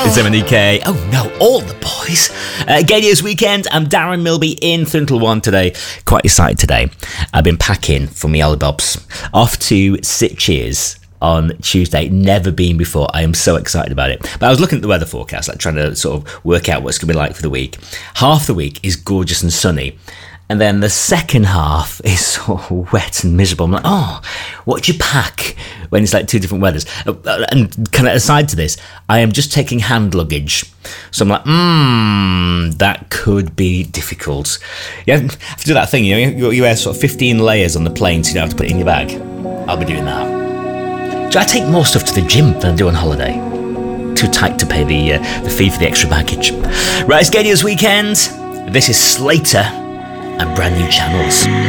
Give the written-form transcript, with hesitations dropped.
It's MNEK. Oh no, all the boys. Gay News Weekend. I'm Darren Milby in Thrintle One today. Quite excited today. I've been packing for me Ollibobs. Off to Sitges on Tuesday. Never been before. I am so excited about it. But I was looking at the weather forecast, like trying to sort of work out what it's going to be like for the week. Half the week is gorgeous and sunny. And then the second half is sort of wet and miserable. I'm like, oh, what do you pack when it's like two different weathers? And kind of aside to this, I am just taking hand luggage. So I'm like, that could be difficult. You have to do that thing, you know, you wear sort of 15 layers on the plane so you don't have to put it in your bag. I'll be doing that. Do I take more stuff to the gym than I do on holiday? Too tight to pay the fee for the extra baggage. Right, it's Gay News Weekend. This is Slater and Brand New Channels.